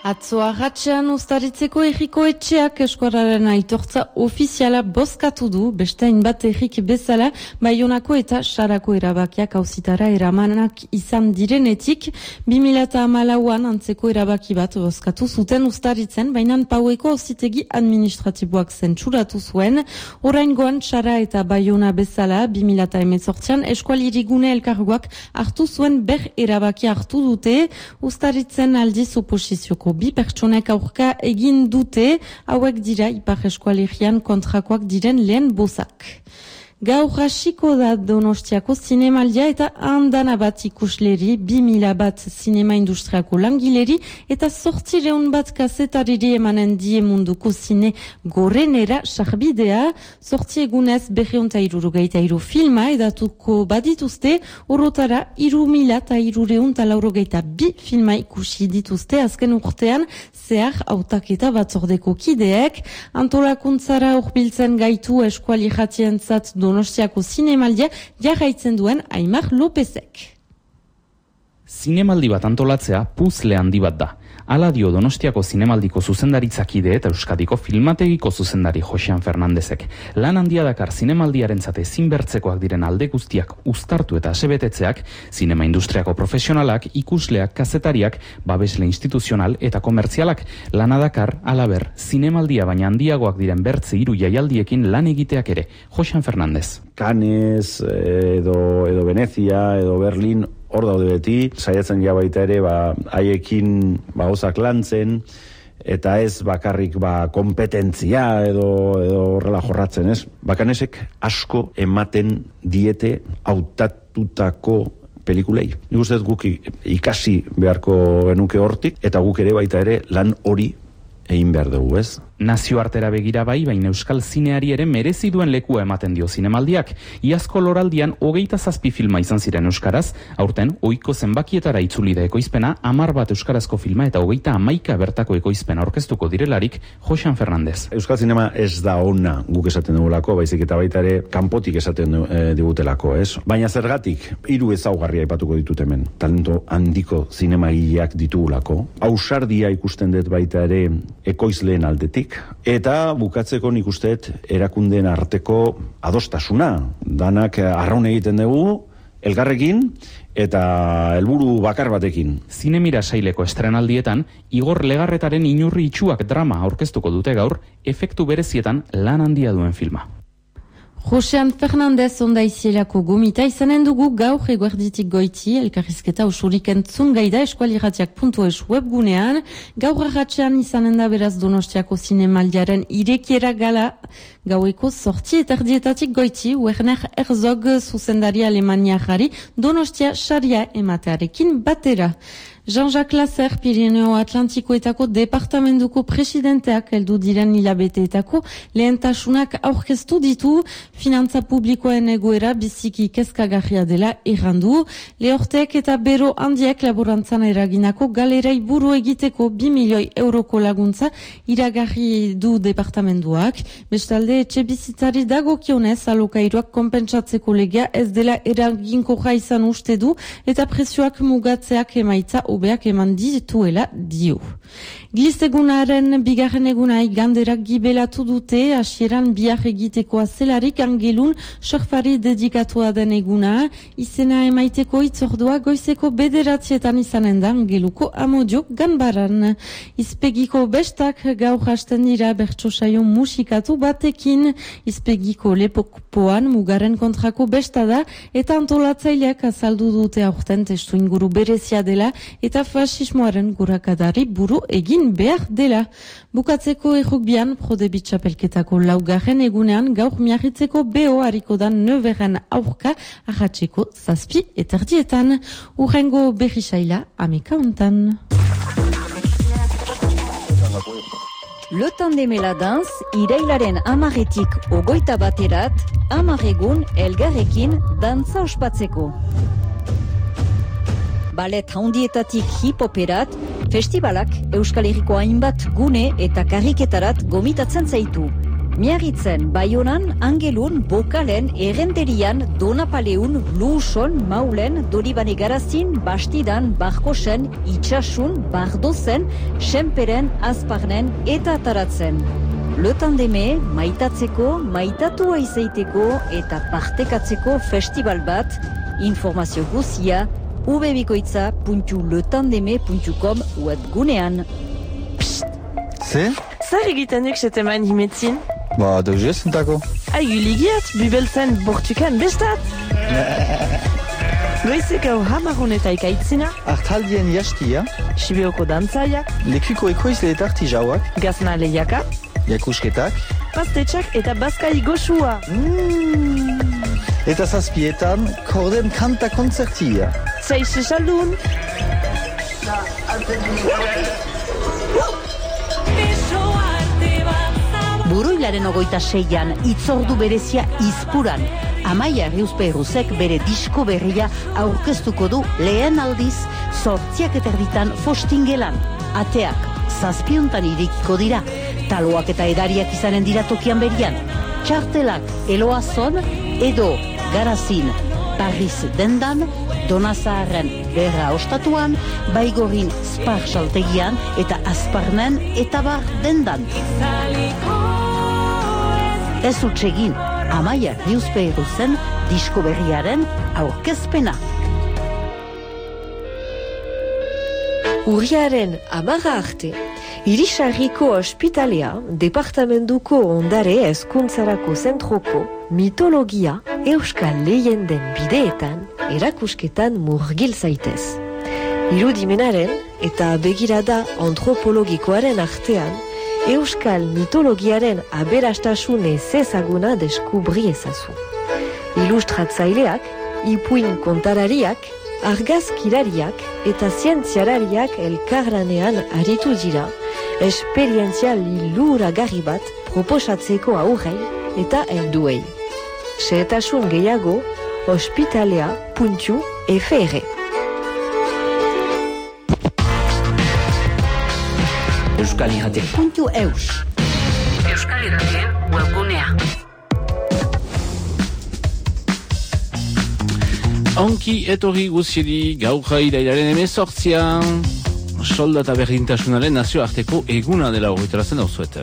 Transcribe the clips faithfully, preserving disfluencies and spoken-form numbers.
Atzo arratsean Uztaritzeko herriko etxeak eskuararen aitortza ofiziala bozkatu du, beste hainbat herrik bezala, Baionako eta Sarako erabakiak auzitara eramanak izan direnetik, bi mila hamalauan antzeko erabaki bat bozkatu zuten Uztaritzen, baina Paueko auzitegi administratiboak zentsuratu zuen, oraingoan Sara eta Baiona bezala, bi mila hemezortzian eskualirigune elkargoak hartu zuen ber erabaki hartu dute, Uztaritzen aldiz oposizioko bi pertsonek aurka egin dute, hauek dira Ipar Eskualerian kontrakoak diren lehen bozak. Gaur hasiko da Donostiako zinemaldia eta andana bat ikusleri, bi mila bat zinema industriako langileri eta zortzireun bat kazetariri emanen die munduko zine gorenera sarbidea, zortzi egunez berreunta irurogeita iru filma edatuko badituzte, orotara iru mila eta irureunta laurogeita bi filma ikusi dituzte azken urtean zehar hautaketa batzordeko kideek, antolakuntzara urbiltzen gaitu eskuali jatientzat Donostiako zinemaldia jarraitzen duen Aimar Lopezek. Zinemaldi bat antolatzea puzle handi bat da. Hala dio Donostiako zinemaldiko zuzendaritzakide eta Euskadiko filmategiko zuzendari Josean Fernandezek. Lan handia dakar zinemaldiarentzat ezinbertzekoak diren alde guztiak uztartu eta asebetetzeak, zinema industriako profesionalak, ikusleak, kazetariak, babesle instituzional eta komertzialak. Lana dakar, alaber, zinemaldia baina handiagoak diren bertze hiru jaialdiekin lan egiteak ere. Josean Fernandez. Cannes, edo, edo Venezia, edo Berlin, hor daude beti, saiatzen ja baita ere, ba, haiekin ba, gauzak lantzen, eta ez bakarrik ba, kompetentzia edo, edo horrela jorratzen, ez? Bakanesek asko ematen diete hautatutako pelikulei. Nik uste guk ikasi beharko genuke hortik, eta guk ere baita ere lan hori egin behar dugu, ez? Nazioartera begira bai, baina euskal zineari ere merezi duen lekua ematen dio zinemaldiak. Iazko loraldian hogeita zazpi filma izan ziren euskaraz, aurten ohiko zenbakietara itzuli da ekoizpena, hamar bat euskarazko filma eta hogeita hamaika bertako ekoizpena aurkeztuko direlarik Josean Fernandez. Euskal zinema ez da ona guk esaten dugulako, baizik eta baita ere kanpotik esaten e, digutelako, ez? Baina zergatik, hiru ezaugarria aipatuko ditut hemen. Talento handiko zinemagileak ditugulako. Ausardia ikusten dut baita ere ekoizleen aldetik. Eta bukatzeko nik usteet erakundeen arteko adostasuna. Danak arraun egiten dugu, elgarrekin eta helburu bakar batekin. Zinemira saileko estrenaldietan, Igor Legarretaren Inurri itxuak drama aurkeztuko dute gaur, efektu berezietan lan handia duen filma. Josean Fernandez ondaizielako gomita izanen dugu gaur eguerditik goiti, elkarrizketa osorik entzun gaida eskualiratiak puntu es webgunean, gaur arratsean izanen da beraz Donostiako zinemaldiaren irekiera gala, gaueko sortzi eta erdietatik goiti, Werner Herzog zuzendari Alemaniarari Donostia saria ematearekin batera. Jean-Jacques Lasser, Pirineo Atlantikoetako departamentuko presidenteak heldu diren hilabeteetako lehentasunak aurkeztu ditu, finantza publikoen egoera biziki kezkagarria dela errandu, lehortek eta bero handiek laborantzan eraginako galerei buru egiteko bi milioi euroko laguntza iragarri du departamentuak, bestalde etxe bizitzari dagokionez alokairuak konpentsatzeko legea ez dela eraginkorra izan uste du eta prezioak mugatzeak emaitza obeak eman dituela dio. Glizegunaren bigarren egunai ganderak gibelatu dute, hasieran bihar egiteko azelarik angelun surfari dedikatua den eguna, izena emaiteko itzordua goizeko bederatzietan izanen da angeluko amodio ganbaran. Izpegiko bestak gaur hasten dira bertso saio musikatu batekin, izpegiko lepokoan mugaren kontrako besta da, eta antolatzaileak azaldu dute aurten testu inguru berezia dela, eta fasismoaren gurakadari buru egin behar dela. Bukatzeko errukbian, Prodebi txapelketako laugarren egunean, gaur miarritzeko beho hariko dan neveren aurka, arratseko zazpi eterdietan. Urrengo berri saila, ameka ontan. Le Tandem la Danse, irailaren amaretik ogoita baterat, amaregun elgarrekin dantza ospatzeko. Balet handietatik hip-hoperat, festivalak Euskal Herriko hainbat gune eta karriketarat gomitatzen zaitu. Miarritzen, Baionan, Angelun, Bokalen, Errenterian, Donapaleun, Luson, Maulen, Doribane Garazin, Bastidan, Barkosen, Itxasun, Bardozen, Senperen, Azparnen eta Taratzen. Le Tandeme, maitatzeko, maitatua izaiteko eta partekatzeko festival bat, informazio guzia, ubebikoitza puntu letandeme puntu com webgunean. Psst, ze? Zer egiten duk setemain himetzin? Ba, dauz entako. Aigu ligiat, bibeltzen bortukan bestat. Goizek hau hamarron eta ikaitzina. Artaldien jastia. Sibeoko dantzaiak. Lekuko ekoizle eta artijauak. Gazna lehiaka. Jakusketak. Pastetxak eta bazkai goxua. Mm. Eta zazpietan, korden kanta konzertia. Zeixe saldun. Buruilaren ogoita seian, itzordu berezia izpuran. Amaia Riuzperruzek bere disko berria aurkeztuko du lehen aldiz zortziak eterditan Fostingelan. Ateak, zazpiontan irekiko dira. Taloak eta edariak izanen dira tokian berian. Txartelak Eloazon edo Garazin Paris dendan, Donazaharren Berra ostatuan, Baigorin Spar saltegian eta Azparnen eta Bar dendan. Ez utsegin, Amaia Riuzperruzen disko berriaren aurkezpena. Urriaren amaga arte, Irisarriko ospitalea, departamentuko ondare hezkuntzarako zentroko, mitologia, euskal leyenden bideetan, erakusketan murgil zaitez. Irudimenaren eta begirada antropologikoaren artean, euskal mitologiaren aberastasun ezezaguna deskubri ezazu. Ilustratzaileak, ipuin kontarariak, argazkilariak eta zientzialariak elkarlanean aritu dira, esperientzia liluragarri bat proposatzeko aurrei eta helduei. Xehetasun gehiago, ospitalea puntu fr. Euskal Irrati puntu eus. Euskal Irratien webgunea. Onki etorri guziri gaurra irailaren emezortzian soldata berdintasunaren nazioarteko eguna dela horretarazen dauzuet.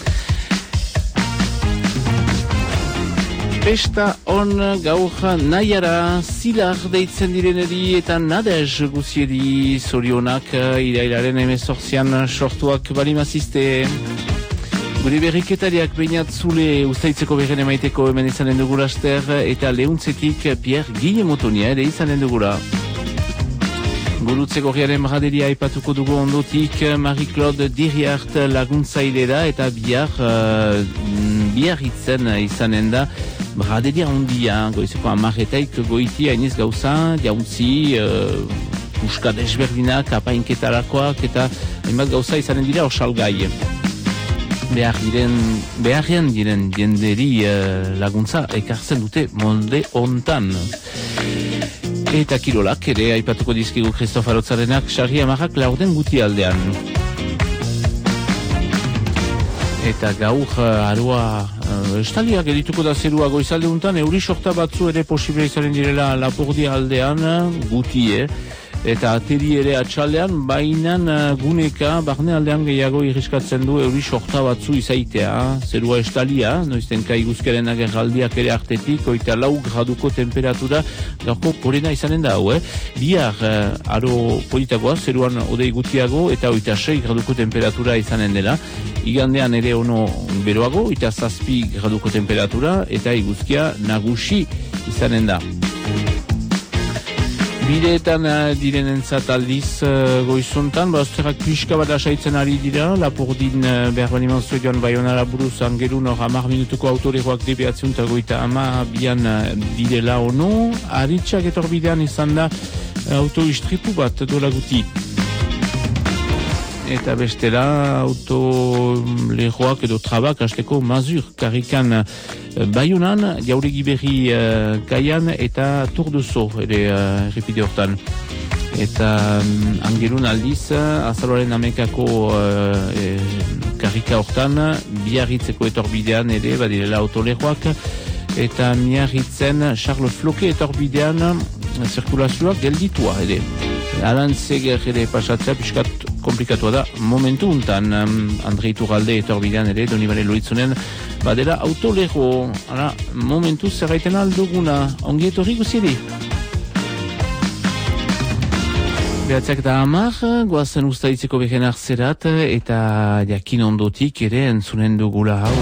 Pesta on gaurra nahiara zilar deitzen direneri eta nadez guzieri zorionak irailaren emezortzian sortuak balimazizte. Gure berriketariak behinat zule ustaitzeko berren emaiteko hemen izanen dugula aster eta lehuntzetik Pierre Guillemotonia ere izanen dugula. Gurutzeko horrearen braderia aipatuko dugu ondotik Marie-Claude Diriart laguntzaile da eta bihar uh, biarritzen izanen da braderia ondia, goizeko amarretaik goiti hainiz gauza, jauntzi, uh, puska desberdinak, apainketarakoak eta hainbat gauza izanen dira osalgai. Behar diren, beharrean diren jenderi uh, laguntza ekartzen dute molde hontan. Eta kirolak ere aipatuko dizkigu Christophe Arotzarenak sarri amarrak laurden guti aldean. Eta gaur uh, aroa uh, estaliak edituko da zerua goizalde untan, euri sorta batzu ere posible izaren direla Lapurdia aldean gutie. Eta ateri ere atxaldean, bainan uh, guneka, barne aldean gehiago irriskatzen du euri sorta batzu izaitea. Zerua estalia, noiztenka iguzkaren agerraldiak ere artetik, oita lau graduko temperatura, gaurko korena izanen da hau, eh? Bihar uh, aro politagoa, zeruan odei gutiago, eta oita sei graduko temperatura izanen dela. Igandean ere ono beroago, eta zazpi graduko temperatura, eta iguzkia nagusi izanen da. Bideetan uh, direnentzat aldiz uh, goizuntan, bazterak pixka bat asaitzen ari dira, Lapurdin uh, behar baniman zuen joan Baionara buruz angerun hor amar minutuko autoreroak debeatzen eta goita ama bian uh, direla ono, aritsak etorbidean izan da uh, autoistripu bat dola guti. Eta bestela auto lehoak edo trabak hasteko mazur karrikan uh, Baionan, jauregi berri uh, gaian eta Tour de Zo ere uh, repide hortan. Eta um, angerun aldiz, uh, azaroaren amekako uh, e, karrika hortan, Biarritzeko etorbidean ere, badirela autoleroak, eta Miarritzen Charles Floke etorbidean zirkulazioak gelditua ere. Alantzeger ere pasatzea piskat komplikatua da momentu untan. Andre Iturralde etorbidean ere, Donibane Loitzunen badela autolero. Hala, momentu zerraiten alduguna. Ongi etorri guziedi. Behatziak da hamar, goazen ustaitzeko behen arzerat, eta jakin ondotik ere entzunen dugula hau.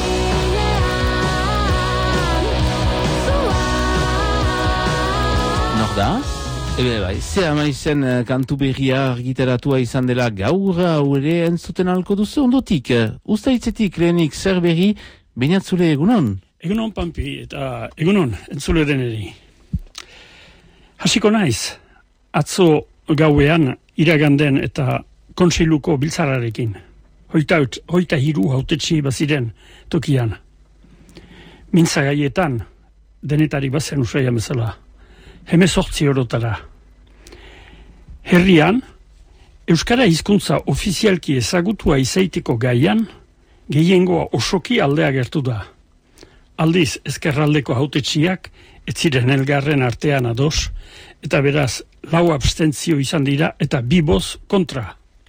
Nor da? Ebe bai, ze ama izen kantu berria argitaratua izan dela gaur, hau ere entzuten alko duzu ondotik. Ustaitzetik lehenik zer berri, bainatzule egunon? Egunon, Pampi, eta egunon, entzule deneri. Hasiko naiz, atzo gauean iraganden eta kontseiluko biltzararekin. Hoita, hoita hiru hautetsi baziren tokian. Mintzagaietan, denetari bazen usaia bezala. Hemezortzi orotara. Herrian, Euskara hizkuntza ofizialki ezagutua izaiteko gaian, gehiengoa osoki aldea gertu da. Aldiz, ezkerraldeko hautetsiak, ez ziren elgarren artean ados, eta beraz, lau abstentzio izan dira eta bi boz kontra.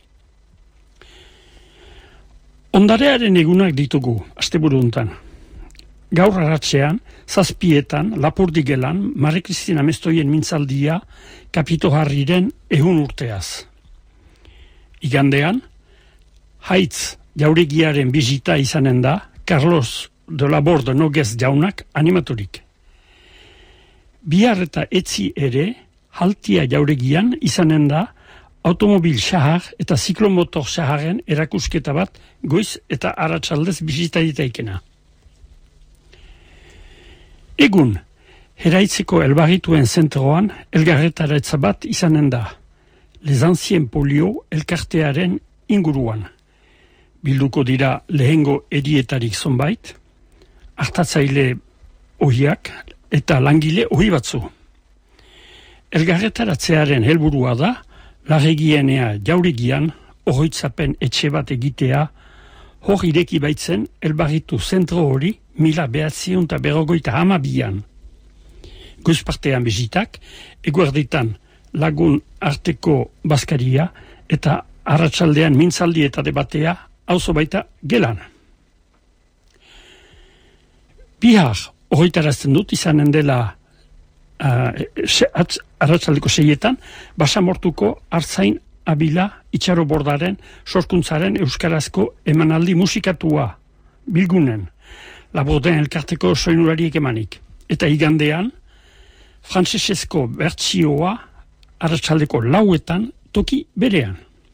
Ondarearen egunak ditugu, asteburu hontan. Gaur arratsean, zazpietan, Lapurdigelan, Mare Kristina Mestoien mintzaldia Kapito Harriren ehun urteaz. Igandean, Haitz jauregiaren bizita izanen da, Carlos de la Borde Noguez jaunak animaturik. Bihar eta etzi ere, Haltia jauregian izanen da, automobil xahar eta ziklomotor xaharen erakusketa bat goiz eta arratsaldez bizita ditaikena. Egun, heraitzeko elbarrituen zentroan elgarretaretza bat izanen da, Les Anciens Polio elkartearen inguruan. Bilduko dira lehengo erietarik zonbait, hartatzaile ohiak eta langile ohi batzu. Elgarretaratzearen helburua da, larregienea jauregian, oroitzapen etxe bat egitea, hor ireki baitzen elbarritu zentro hori mila behatzion eta berrogoita hamabian. Goizpartean bezitak, eguerdetan lagun arteko bazkaria eta arratsaldean mintzaldi eta debatea auzo baita gelan. Bihar, horretarazten dut izanen dela uh, arratsaldeko seietan, basamortuko Artzain Abila itxarobordaren sorkuntzaren euskarazko emanaldi musikatua bilgunen. Laborden elkarteko soinulariek emanik. Eta igandean, frantsesezko bertsioa arratsaldeko lauetan toki berean.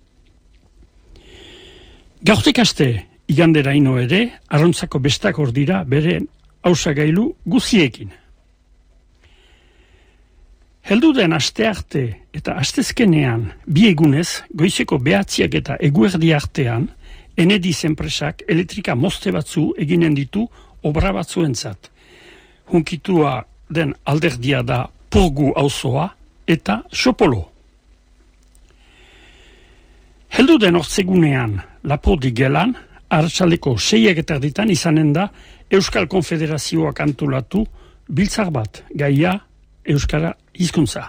Gaurtik aste, igandera ino ere, arrontzako bestak hor dira bere hausagailu guziekin. Heldu den aste arte eta astezkenean bi egunez, goizeko behatziak eta eguerdi artean, Enediz enpresak elektrika mozte batzu eginen ditu obra batzuentzat. Hunkitua den alderdia da Purgu auzoa eta Xopolo. Heldu den ortzegunean Lapurdigelan, arratsaldeko seiak eta erditan izanen da Euskal Konfederazioak antolatu biltzar bat, gaia Euskara hizkuntza.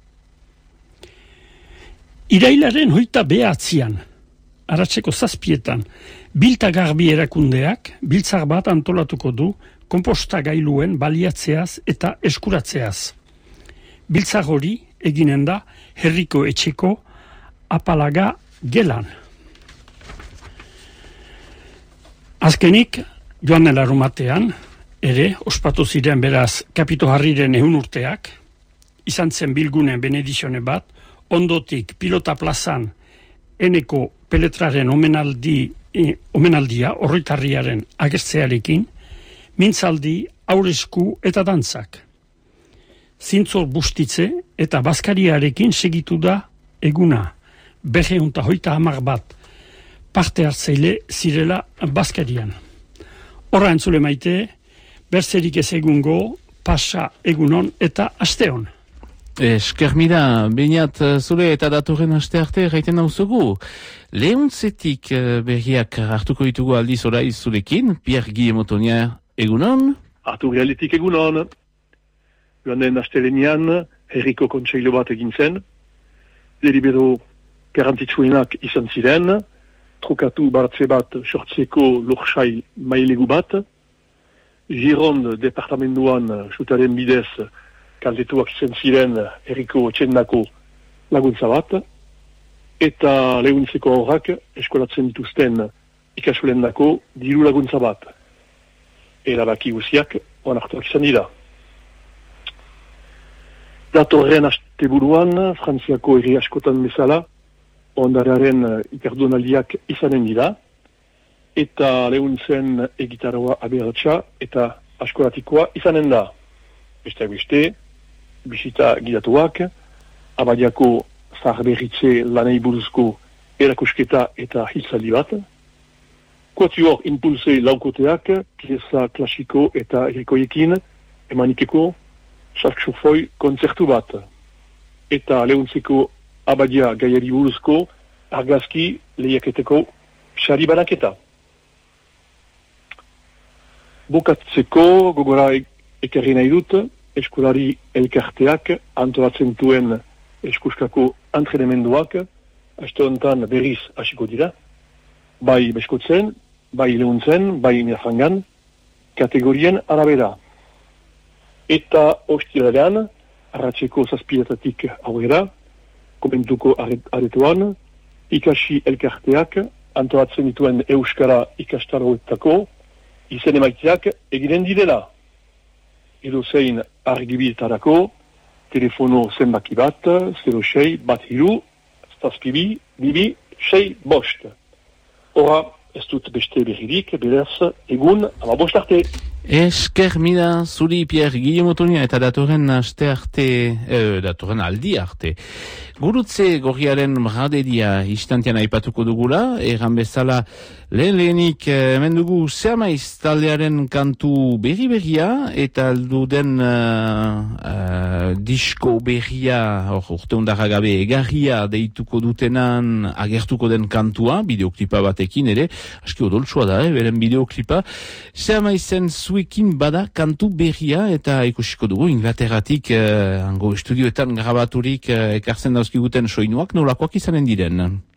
Irailaren hoita behatzian, arratseko zazpietan, bilta garbi erakundeak biltzar bat antolatuko du konposta gailuen baliatzeaz eta eskuratzeaz. Biltzar hori eginen da herriko etxeko apalaga gelan. Azkenik, joan den larumatean, ere, ospatu ziren beraz Kapito Harriren ehun urteak, izan zen bilgunen benedizione bat, ondotik pilota plazan eneko peletraren omenaldi, eh, omenaldia horretarriaren agertzearekin, mintzaldi, auresku eta dantzak. Zintzor bustitze eta bazkariarekin segitu da eguna, berreunta hoita hamar bat parte hartzeile zirela bazkarian. Horra entzule maite, berzerik ez egungo, pasa egunon eta asteon. Esker mila, bainat zure eta datorren aste arte gaiten nauzugu. Lehuntzetik berriak hartuko ditugu aldiz orai zurekin, Pierre Guillemot Tonia, egunon? Hartu realitik egunon. Joan den astelenean, herriko kontseilu bat egin zen, delibero garantitsuenak izan ziren, trukatu bartze bat sortzeko lursai mailegu bat, Gironde departamentuan sutaren bidez kaldetuak izan ziren herriko txendako laguntza bat, eta lehuntzeko horrak eskolatzen dituzten ikasolendako diru laguntza bat. Erabaki guziak onartuak izan dira. Datorren asteburuan, Frantziako herri askotan bezala, ondarearen ikardonaldiak izanen dira, eta lehuntzen egitarroa aberatsa eta askolatikoa izanen da. Besteak beste, bisita gidatuak, abadiako zaharberritze lanei buruzko erakusketa eta hiltzaldi bat, kuatior impulse laukoteak, pieza klasiko eta erikoiekin, emanikeko saksofoi kontzertu bat, eta lehuntzeko abadia gaiari buruzko argazki lehiaketeko sari banaketa. Bukatzeko gogora ekarri nahi dut, eskolari elkarteak antolatzen duen eskuskako antrenemenduak, aste honetan berriz hasiko dira, bai beskotzen, bai lehuntzen, bai mirfangan, kategorien arabera. Eta ostiralean, arratseko zazpiretatik aurrera, komentuko aretoan, ikasi elkarteak antolatzen dituen euskara ikastaroetako izen emaiteak eginen direla. Edo zein argibiltarako, telefono zenbaki bat, zero sei, bat hiru, zazpibi, bibi, sei, bost. Hora, ez dut beste berririk, beraz, egun, ama bost arte. Esker mila zuri Pierre Guillemot Tonia eta datorren aste arte, eh, datorren aldi arte. Gurutze gorriaren braderia istantean aipatuko dugula, egan bezala lehen lehenik hemen dugu Zeamaiz taldearen kantu berri-berria eta alduden uh, uh, disko berria, hor urte ondara gabe egarria deituko dutenan agertuko den kantua, bideoklipa batekin ere, aski odoltsua da, eh, beren bideoklipa. Zeamaizen zuekin bada kantu berria eta ikusiko dugu Inglaterratik uh, hango estudioetan grabaturik uh, ekartzen dauzkiguten soinuak nolakoak izanen diren.